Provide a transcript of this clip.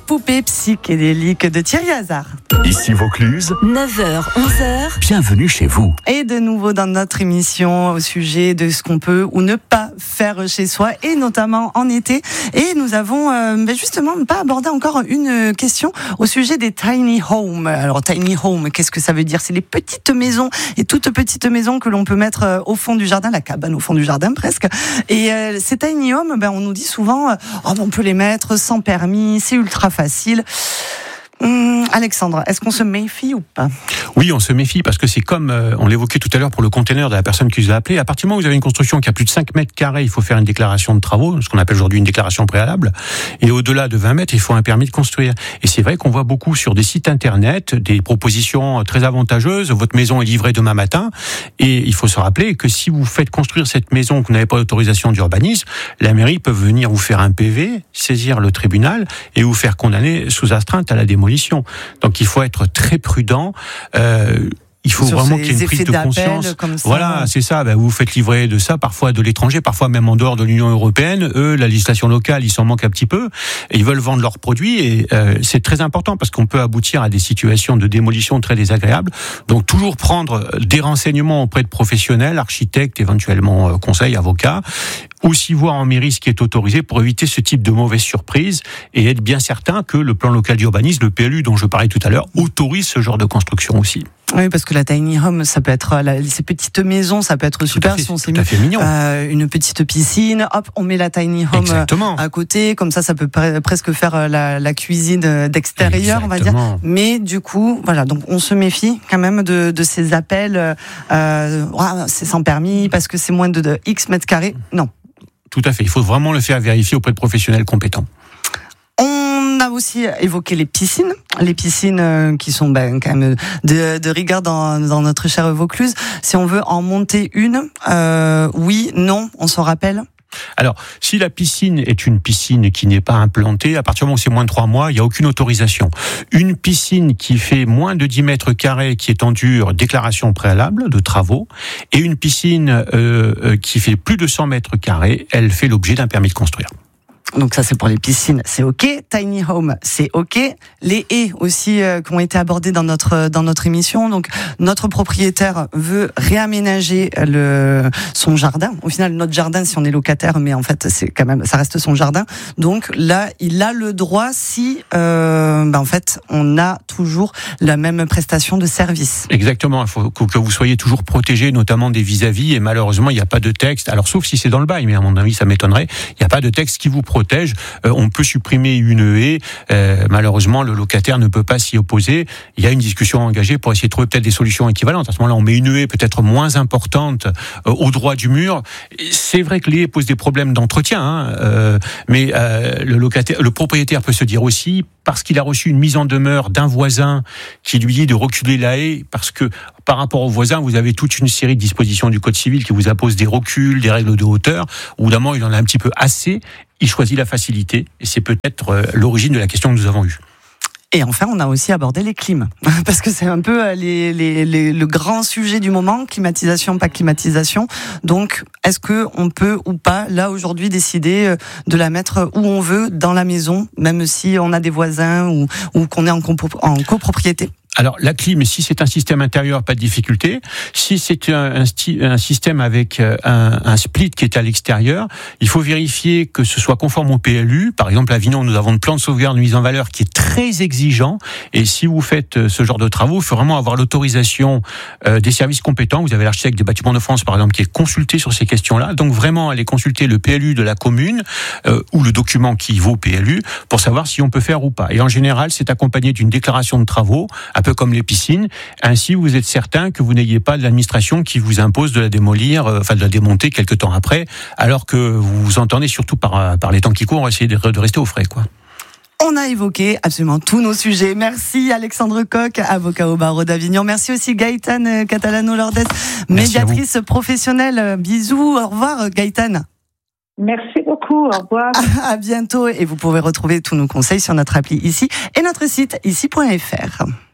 poupées psychédéliques de Thierry Hazard. Ici Vaucluse, 9h, 11h. bienvenue chez vous. Et de nouveau dans notre émission au sujet de ce qu'on peut ou ne pas faire chez soi, et notamment en été. Et nous avons justement pas abordé encore une question au sujet des tiny homes. Alors tiny home, qu'est-ce que ça veut dire ? C'est les petites maisons, et toutes petites maisons que l'on peut mettre au fond du jardin, la cabane au fond du jardin presque. Et ces tiny homes, on nous dit souvent on peut les mettre sans permis, c'est ultra facile. Alexandre, est-ce qu'on se méfie ou pas ? Oui, on se méfie parce que c'est comme on l'évoquait tout à l'heure pour le container de la personne qui vous a appelé. À partir du moment où vous avez une construction qui a plus de 5 mètres carrés, il faut faire une déclaration de travaux, ce qu'on appelle aujourd'hui une déclaration préalable. Et au-delà de 20 mètres, il faut un permis de construire. Et c'est vrai qu'on voit beaucoup sur des sites internet des propositions très avantageuses. Votre maison est livrée demain matin. Et il faut se rappeler que si vous faites construire cette maison que vous n'avez pas d'autorisation d'urbanisme, la mairie peut venir vous faire un PV, saisir le tribunal et vous faire condamner sous astreinte à la démolition. Donc il faut être très prudent. Il faut sur vraiment qu'il y ait une prise de conscience. Comme ça. Voilà, c'est ça. Vous vous faites livrer de ça, parfois de l'étranger, parfois même en dehors de l'Union européenne. Eux, la législation locale, ils s'en manquent un petit peu. Et ils veulent vendre leurs produits. Et c'est très important parce qu'on peut aboutir à des situations de démolition très désagréables. Donc toujours prendre des renseignements auprès de professionnels, architectes, éventuellement conseils, avocats. Aussi voir en mairie ce qui est autorisé pour éviter ce type de mauvaise surprise et être bien certain que le plan local d'urbanisme, le PLU dont je parlais tout à l'heure, autorise ce genre de construction aussi. Oui, parce que la tiny home, ça peut être ces petites maisons, ça peut être super si on s'est mis une petite piscine. Hop, on met la tiny home à côté, comme ça peut presque faire la cuisine d'extérieur, on va dire. Mais du coup, voilà, donc on se méfie quand même de ces appels. C'est sans permis parce que c'est moins de X mètres carrés. Non. Tout à fait. Il faut vraiment le faire vérifier auprès de professionnels compétents. On a aussi évoqué les piscines qui sont quand même de rigueur dans notre chère Vaucluse. Si on veut en monter une, oui, non, on s'en rappelle. Alors, si la piscine est une piscine qui n'est pas implantée, à partir du moment où c'est moins de 3 mois, il n'y a aucune autorisation. Une piscine qui fait moins de 10 mètres carrés, qui est en dur, déclaration préalable de travaux, et une piscine qui fait plus de 100 mètres carrés, elle fait l'objet d'un permis de construire. Donc ça, c'est pour les piscines, c'est OK. Tiny home, c'est OK. Les haies aussi qui ont été abordées dans notre émission. Donc notre propriétaire veut réaménager son jardin. Au final, notre jardin, si on est locataire, mais en fait, c'est quand même, ça reste son jardin. Donc là, il a le droit si, en fait, on a toujours la même prestation de service. Exactement. Il faut que vous soyez toujours protégé, notamment des vis-à-vis. Et malheureusement, il n'y a pas de texte. Alors, sauf si c'est dans le bail, mais à mon avis, ça m'étonnerait. Il n'y a pas de texte qui vous protège. On peut supprimer une haie. Malheureusement, le locataire ne peut pas s'y opposer. Il y a une discussion engagée pour essayer de trouver peut-être des solutions équivalentes. À ce moment-là, on met une haie peut-être moins importante au droit du mur. C'est vrai que les haies posent des problèmes d'entretien, mais le propriétaire peut se dire aussi, parce qu'il a reçu une mise en demeure d'un voisin qui lui dit de reculer la haie, parce que par rapport au voisin, vous avez toute une série de dispositions du Code civil qui vous imposent des reculs, des règles de hauteur. Au bout d'un moment, il en a un petit peu assez. Il choisit la facilité. Et c'est peut-être l'origine de la question que nous avons eue. Et enfin, on a aussi abordé les clims, parce que c'est un peu le grand sujet du moment, climatisation, pas climatisation. Donc, est-ce que on peut ou pas, là, aujourd'hui, décider de la mettre où on veut, dans la maison, même si on a des voisins ou qu'on est en copropriété ? Alors, la clim, si c'est un système intérieur, pas de difficulté. Si c'est un système avec un split qui est à l'extérieur, il faut vérifier que ce soit conforme au PLU. Par exemple, à Avignon, nous avons un plan de sauvegarde de mise en valeur qui est très exigeant. Et si vous faites ce genre de travaux, il faut vraiment avoir l'autorisation des services compétents. Vous avez l'architecte des Bâtiments de France, par exemple, qui est consulté sur ces questions-là. Donc, vraiment, aller consulter le PLU de la commune ou le document qui vaut PLU pour savoir si on peut faire ou pas. Et en général, c'est accompagné d'une déclaration de travaux, un peu comme les piscines. Ainsi, vous êtes certain que vous n'ayez pas de l'administration qui vous impose de la démolir, de la démonter quelques temps après, alors que vous vous entendez surtout par les temps qui courent, essayer de rester au frais, quoi. On a évoqué absolument tous nos sujets. Merci Alexandre Coq, avocat au barreau d'Avignon. Merci aussi Gaëtane Catalano-Lordes, médiatrice professionnelle. Bisous, au revoir Gaëtane. Merci beaucoup, au revoir. À bientôt, et vous pouvez retrouver tous nos conseils sur notre appli ici et notre site ici.fr.